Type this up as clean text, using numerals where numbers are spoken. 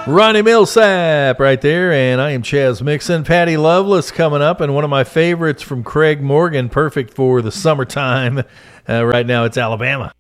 Ronnie Millsap right there, and I am Chaz Mixon. Patty Loveless coming up, and one of my favorites from Craig Morgan, perfect for the summertime. Right now it's Alabama.